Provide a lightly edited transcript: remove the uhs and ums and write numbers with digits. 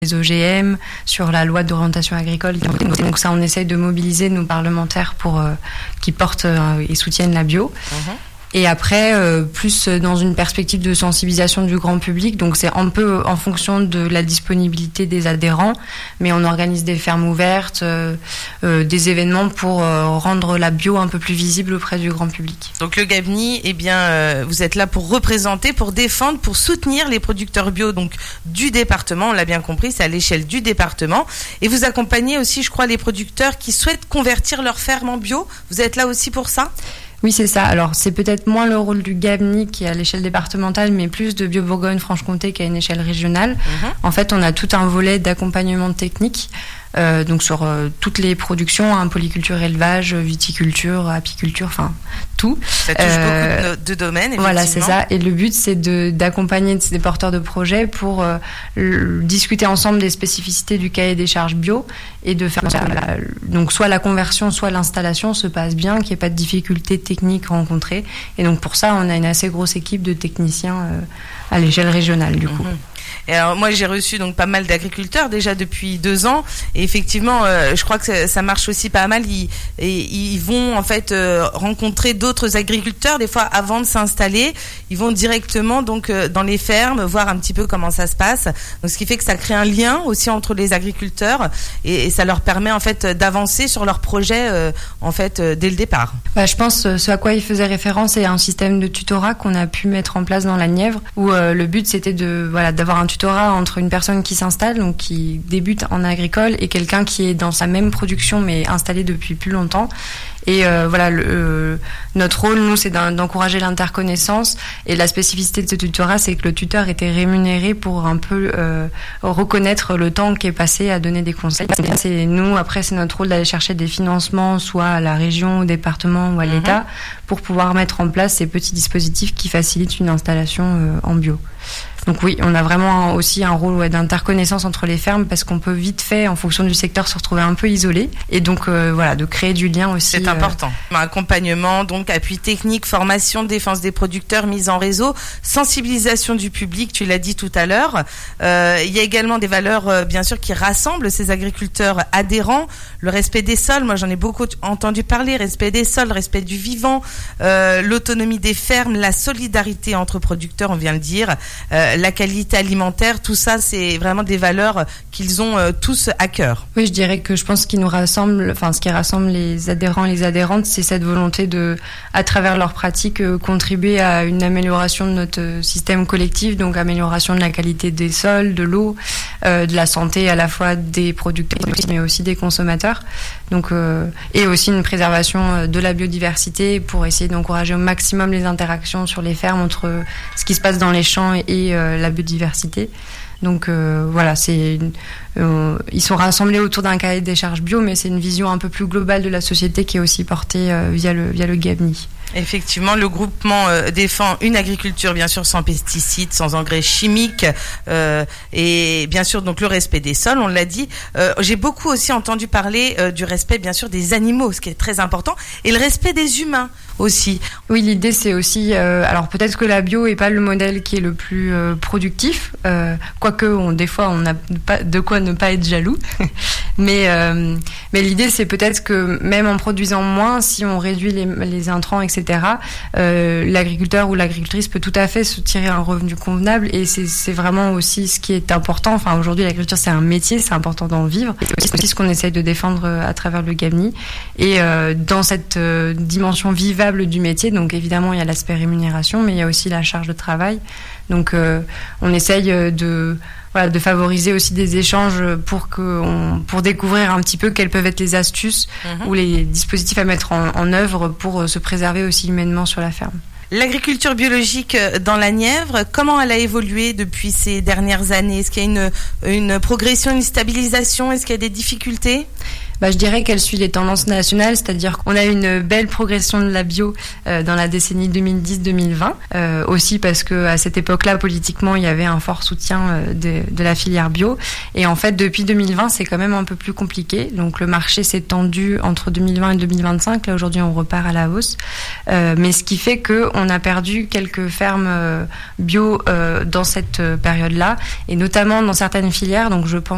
les OGM, sur la loi d'orientation agricole. Donc ça, on essaye de mobiliser nos parlementaires pour qu'ils portent et soutiennent la bio. Et après, plus dans une perspective de sensibilisation du grand public. Donc c'est un peu en fonction de la disponibilité des adhérents, mais on organise des fermes ouvertes, des événements pour rendre la bio un peu plus visible auprès du grand public. Donc le Gabni, eh bien, vous êtes là pour représenter, pour défendre, pour soutenir les producteurs bio donc du département. On l'a bien compris, c'est à l'échelle du département. Et vous accompagnez aussi, je crois, les producteurs qui souhaitent convertir leur ferme en bio. Vous êtes là aussi pour ça ? Oui, c'est ça. Alors, c'est peut-être moins le rôle du Gabni qui est à l'échelle départementale, mais plus de Bio Bourgogne-Franche-Comté qui est à une échelle régionale. En fait, on a tout un volet d'accompagnement technique, donc sur toutes les productions, polyculture, élevage, viticulture, apiculture, enfin tout. Ça touche beaucoup de domaines, effectivement. Voilà, c'est ça. Et le but, c'est d'accompagner des porteurs de projets pour discuter ensemble des spécificités du cahier des charges bio et de faire donc soit la conversion, soit l'installation se passe bien, qu'il n'y ait pas de difficultés techniques rencontrées. Et donc pour ça, on a une assez grosse équipe de techniciens à l'échelle régionale, du coup. Et alors moi j'ai reçu donc pas mal d'agriculteurs déjà depuis 2 ans et effectivement je crois que ça marche aussi pas mal. Ils vont en fait rencontrer d'autres agriculteurs des fois avant de s'installer. Ils vont directement donc dans les fermes voir un petit peu comment ça se passe. Donc ce qui fait que ça crée un lien aussi entre les agriculteurs et ça leur permet en fait d'avancer sur leur projet en fait dès le départ. Je pense ce à quoi il faisait référence est un système de tutorat qu'on a pu mettre en place dans la Nièvre où le but c'était d'avoir un tutorat entre une personne qui s'installe, donc qui débute en agricole, et quelqu'un qui est dans sa même production mais installé depuis plus longtemps. Et notre rôle, nous, c'est d'encourager l'interconnaissance. Et la spécificité de ce tutorat, c'est que le tuteur était rémunéré pour un peu reconnaître le temps qui est passé à donner des conseils. Après, c'est notre rôle d'aller chercher des financements, soit à la région, au département ou à l'État, pour pouvoir mettre en place ces petits dispositifs qui facilitent une installation en bio. Donc oui, on a vraiment aussi un rôle d'interconnaissance entre les fermes parce qu'on peut vite fait, en fonction du secteur, se retrouver un peu isolé. Et donc de créer du lien aussi. C'est important. Accompagnement, donc appui technique, formation, défense des producteurs, mise en réseau, sensibilisation du public, tu l'as dit tout à l'heure. Il y a également des valeurs, bien sûr, qui rassemblent ces agriculteurs adhérents. Le respect des sols, moi j'en ai beaucoup entendu parler, respect des sols, respect du vivant, l'autonomie des fermes, la solidarité entre producteurs, on vient de le dire, la qualité alimentaire, tout ça, c'est vraiment des valeurs qu'ils ont tous à cœur. Oui, je dirais que je pense qu'il nous rassemble, ce qui rassemble les adhérents et les adhérentes, c'est cette volonté de, à travers leurs pratiques, contribuer à une amélioration de notre système collectif, donc amélioration de la qualité des sols, de l'eau, de la santé à la fois des producteurs mais aussi des consommateurs. Donc, et aussi une préservation de la biodiversité pour essayer d'encourager au maximum les interactions sur les fermes entre ce qui se passe dans les champs et la biodiversité. Donc ils sont rassemblés autour d'un cahier des charges bio, mais c'est une vision un peu plus globale de la société qui est aussi portée via le Gabni. Effectivement, le groupement défend une agriculture bien sûr sans pesticides, sans engrais chimiques et bien sûr donc le respect des sols, on l'a dit. J'ai beaucoup aussi entendu parler du respect bien sûr des animaux, ce qui est très important, et le respect des humains aussi. Oui, l'idée c'est aussi, alors peut-être que la bio est pas le modèle qui est le plus productif, quoique des fois on n'a pas de quoi ne pas être jaloux, mais l'idée c'est peut-être que même en produisant moins, si on réduit les intrants, etc., l'agriculteur ou l'agricultrice peut tout à fait se tirer un revenu convenable, et c'est vraiment aussi ce qui est important. Enfin, aujourd'hui l'agriculture c'est un métier, c'est important d'en vivre, c'est aussi ce qu'on essaye de défendre à travers le Gabni. Et dans cette dimension vivable du métier, donc évidemment il y a l'aspect rémunération, mais il y a aussi la charge de travail. Donc on essaye de favoriser aussi des échanges pour découvrir un petit peu quelles peuvent être les astuces ou les dispositifs à mettre en œuvre pour se préserver aussi humainement sur la ferme. L'agriculture biologique dans la Nièvre, comment elle a évolué depuis ces dernières années ? Est-ce qu'il y a une progression, une stabilisation ? Est-ce qu'il y a des difficultés ? Je dirais qu'elle suit les tendances nationales, c'est-à-dire qu'on a une belle progression de la bio dans la décennie 2010-2020, aussi parce que à cette époque-là, politiquement, il y avait un fort soutien de la filière bio. Et en fait, depuis 2020, c'est quand même un peu plus compliqué. Donc le marché s'est tendu entre 2020 et 2025. Là, aujourd'hui, on repart à la hausse. Mais ce qui fait qu'on a perdu quelques fermes bio dans cette période-là, et notamment dans certaines filières. Donc je pense